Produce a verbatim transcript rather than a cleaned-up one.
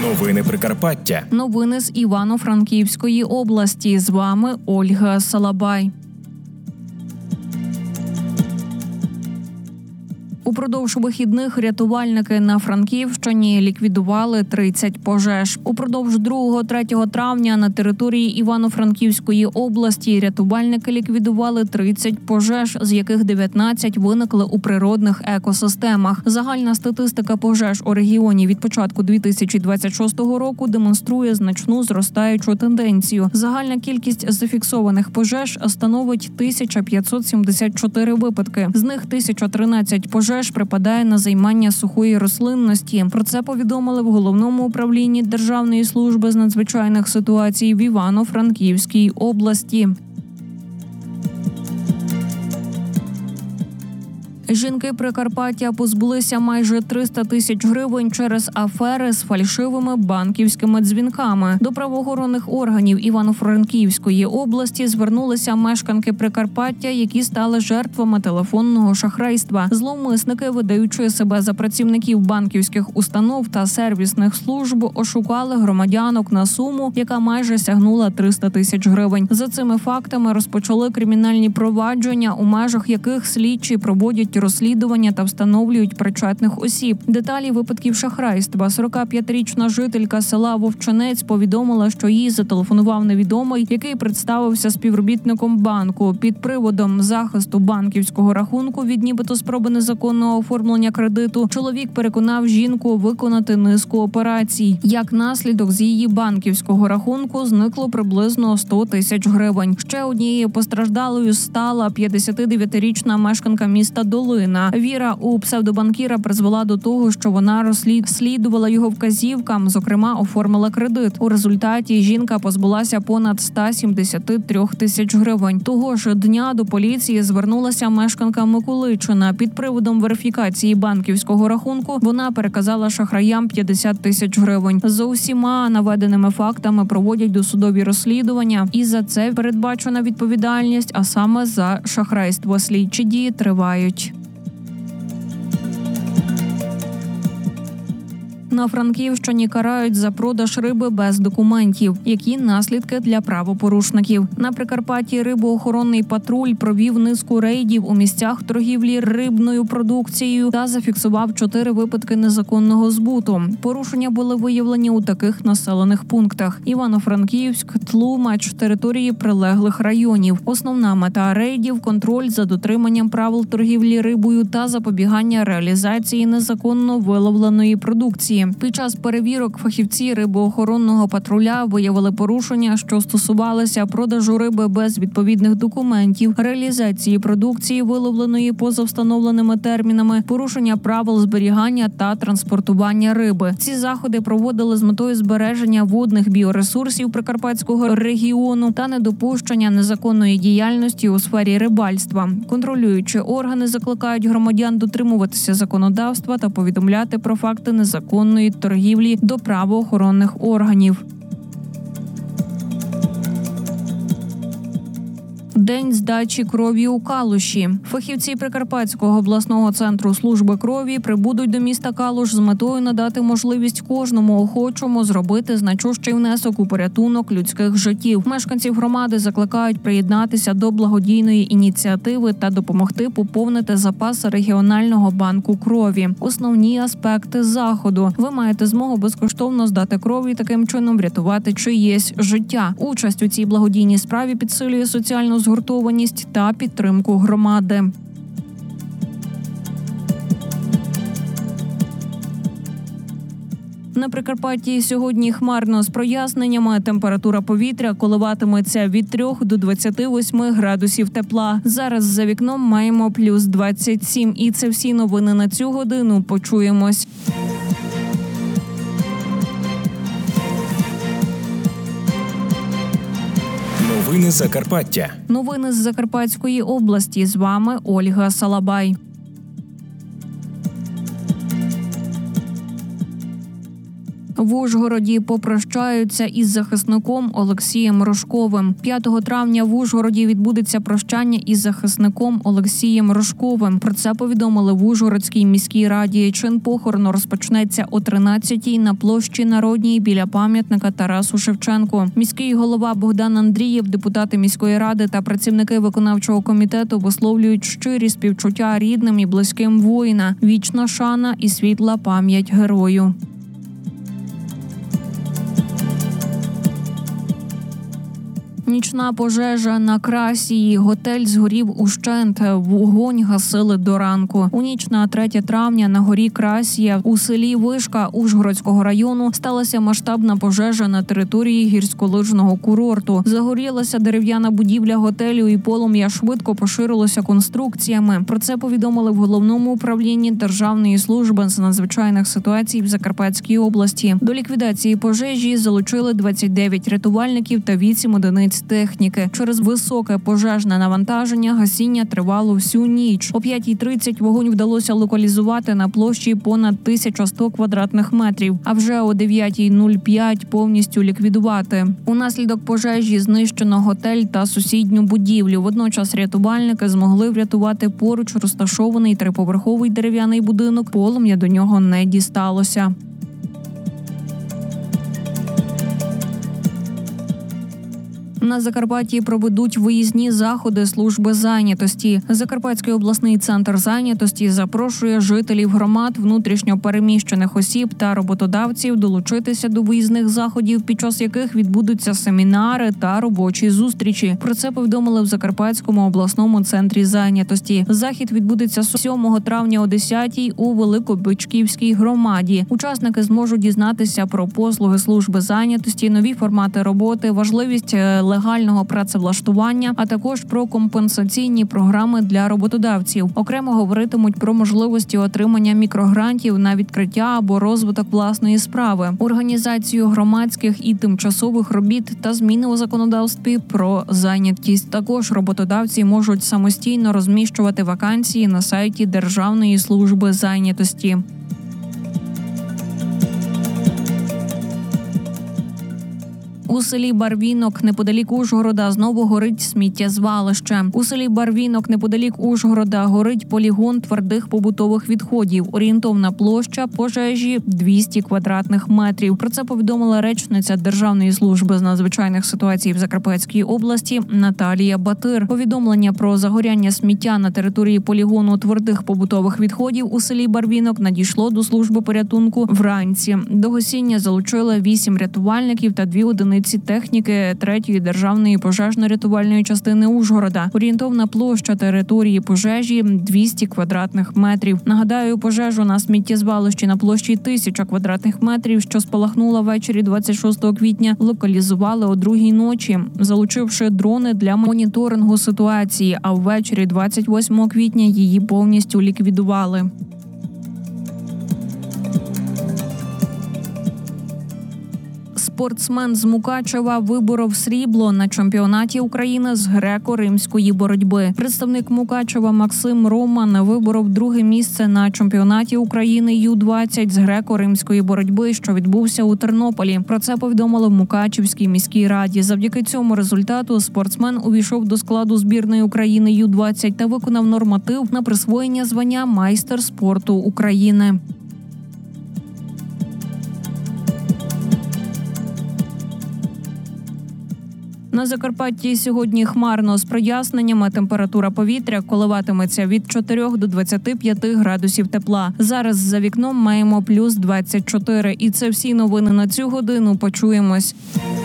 Новини Прикарпаття. Новини з Івано-Франківської області. З вами Ольга Салабай. Упродовж вихідних рятувальники на Франківщині ліквідували тридцять пожеж. Упродовж другого-третього травня на території Івано-Франківської області рятувальники ліквідували тридцять пожеж, з яких дев'ятнадцять виникли у природних екосистемах. Загальна статистика пожеж у регіоні від початку дві тисячі двадцять шостого року демонструє значну зростаючу тенденцію. Загальна кількість зафіксованих пожеж становить тисяча п'ятсот сімдесят чотири випадки. З них тисяча тринадцять пожеж припадає на займання сухої рослинності. Про це повідомили в Головному управлінні Державної служби з надзвичайних ситуацій в Івано-Франківській області. Жінки Прикарпаття позбулися майже триста тисяч гривень через афери з фальшивими банківськими дзвінками. До правоохоронних органів Івано-Франківської області звернулися мешканки Прикарпаття, які стали жертвами телефонного шахрайства. Зловмисники, видаючи себе за працівників банківських установ та сервісних служб, ошукали громадянок на суму, яка майже сягнула триста тисяч гривень. За цими фактами розпочали кримінальні провадження, у межах яких слідчі проводять розслідування та встановлюють причетних осіб. Деталі випадків шахрайства. сорокап'ятирічна жителька села Вовчинець повідомила, що їй зателефонував невідомий, який представився співробітником банку. Під приводом захисту банківського рахунку від нібито спроби незаконного оформлення кредиту чоловік переконав жінку виконати низку операцій. Як наслідок, з її банківського рахунку зникло приблизно сто тисяч гривень. Ще однією постраждалою стала п'ятдесятидев'ятирічна мешканка міста Долина. Віра у псевдобанкіра призвела до того, що вона розслідувала його вказівкам, зокрема, оформила кредит. У результаті жінка позбулася понад сто сімдесят три тисяч гривень. Того ж дня до поліції звернулася мешканка Миколичина. Під приводом верифікації банківського рахунку вона переказала шахраям п'ятдесят тисяч гривень. За усіма наведеними фактами проводять досудові розслідування. І за це передбачена відповідальність, а саме за шахрайство. Слідчі дії тривають. На Франківщині карають за продаж риби без документів. Які наслідки для правопорушників? На Прикарпатті рибоохоронний патруль провів низку рейдів у місцях торгівлі рибною продукцією та зафіксував чотири випадки незаконного збуту. Порушення були виявлені у таких населених пунктах: Івано-Франківськ, Тлумач, території прилеглих районів. Основна мета рейдів – контроль за дотриманням правил торгівлі рибою та запобігання реалізації незаконно виловленої продукції. Під час перевірок фахівці рибоохоронного патруля виявили порушення, що стосувалися продажу риби без відповідних документів, реалізації продукції, виловленої поза встановленими термінами, порушення правил зберігання та транспортування риби. Ці заходи проводили з метою збереження водних біоресурсів Прикарпатського регіону та недопущення незаконної діяльності у сфері рибальства. Контролюючі органи закликають громадян дотримуватися законодавства та повідомляти про факти незаконної торгівлі до правоохоронних органів. День здачі крові у Калуші. Фахівці Прикарпатського обласного центру служби крові прибудуть до міста Калуш з метою надати можливість кожному охочому зробити значущий внесок у порятунок людських життів. Мешканців громади закликають приєднатися до благодійної ініціативи та допомогти поповнити запаси регіонального банку крові. Основні аспекти заходу. Ви маєте змогу безкоштовно здати кров і таким чином врятувати чиєсь життя. Участь у цій благодійній справі підсилює соціальну згуртованість та підтримку громади. На Прикарпатті сьогодні хмарно з проясненнями. Температура повітря коливатиметься від трьох до двадцяти восьми градусів тепла. Зараз за вікном маємо плюс двадцять сім. І це всі новини на цю годину. Почуємось. Новини Закарпаття. Новини з Закарпатської області. З вами Ольга Салабай. В Ужгороді попрощаються із захисником Олексієм Рожковим. п'ятого травня в Ужгороді відбудеться прощання із захисником Олексієм Рожковим. Про це повідомили в Ужгородській міській раді. Чин похорону розпочнеться о тринадцятій на площі Народній біля пам'ятника Тарасу Шевченку. Міський голова Богдан Андрієв, депутати міської ради та працівники виконавчого комітету висловлюють щирі співчуття рідним і близьким воїна. Вічна шана і світла пам'ять герою. Нічна пожежа на Красії. Готель згорів ущент. Вогонь гасили до ранку. У ніч на третє травня на горі Красія у селі Вишка Ужгородського району сталася масштабна пожежа на території гірськолижного курорту. Загорілася дерев'яна будівля готелю і полум'я швидко поширилося конструкціями. Про це повідомили в Головному управлінні Державної служби з надзвичайних ситуацій в Закарпатській області. До ліквідації пожежі залучили двадцять дев'ять рятувальників та вісім одиниць техніки. Через високе пожежне навантаження гасіння тривало всю ніч. О п'ятій тридцять вогонь вдалося локалізувати на площі понад тисяча сто квадратних метрів, а вже о дев'ятій нуль п'ять повністю ліквідувати. Унаслідок пожежі знищено готель та сусідню будівлю. Водночас рятувальники змогли врятувати поруч розташований триповерховий дерев'яний будинок. Полум'я до нього не дісталося. На Закарпатті проведуть виїзні заходи служби зайнятості. Закарпатський обласний центр зайнятості запрошує жителів громад, внутрішньо переміщених осіб та роботодавців долучитися до виїзних заходів, під час яких відбудуться семінари та робочі зустрічі. Про це повідомили в Закарпатському обласному центрі зайнятості. Захід відбудеться сьомого травня о десятій у Великобичківській громаді. Учасники зможуть дізнатися про послуги служби зайнятості, нові формати роботи, важливість легального працевлаштування, а також про компенсаційні програми для роботодавців. Окремо говоритимуть про можливості отримання мікрогрантів на відкриття або розвиток власної справи, організацію громадських і тимчасових робіт та зміни у законодавстві про зайнятість. Також роботодавці можуть самостійно розміщувати вакансії на сайті Державної служби зайнятості. У селі Барвінок неподалік Ужгорода знову горить сміттєзвалище. У селі Барвінок неподалік Ужгорода горить полігон твердих побутових відходів. Орієнтовна площа пожежі – двісті квадратних метрів. Про це повідомила речниця Державної служби з надзвичайних ситуацій в Закарпатській області Наталія Батир. Повідомлення про загоряння сміття на території полігону твердих побутових відходів у селі Барвінок надійшло до служби порятунку вранці. До гасіння залучили вісім рятувальників та дві одиниці техніки третьої державної пожежно-рятувальної частини Ужгорода. Орієнтовна площа території пожежі – двісті квадратних метрів. Нагадаю, пожежу на сміттєзвалищі на площі тисяча квадратних метрів, що спалахнула ввечері двадцять шостого квітня, локалізували о другій ночі, залучивши дрони для моніторингу ситуації, а ввечері двадцять восьмого квітня її повністю ліквідували. Спортсмен з Мукачева виборов срібло на чемпіонаті України з греко-римської боротьби. Представник Мукачева Максим Роман виборов друге місце на чемпіонаті України ю двадцять з греко-римської боротьби, що відбувся у Тернополі. Про це повідомили в Мукачівській міській раді. Завдяки цьому результату спортсмен увійшов до складу збірної України ю двадцять та виконав норматив на присвоєння звання майстер спорту України. На Закарпатті сьогодні хмарно з проясненнями. Температура повітря коливатиметься від чотирьох до двадцяти п'яти градусів тепла. Зараз за вікном маємо плюс двадцять чотири. І це всі новини на цю годину. Почуємось.